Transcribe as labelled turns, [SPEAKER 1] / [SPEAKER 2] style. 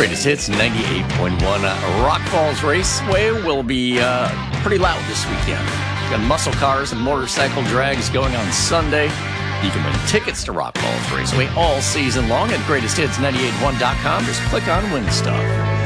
[SPEAKER 1] Greatest Hits 98.1. Rock Falls Raceway will be pretty loud this weekend. Got muscle cars and motorcycle drags going on Sunday. You can win tickets to Rock Falls Raceway all season long at greatesthits981.com. Just click on Win Stuff.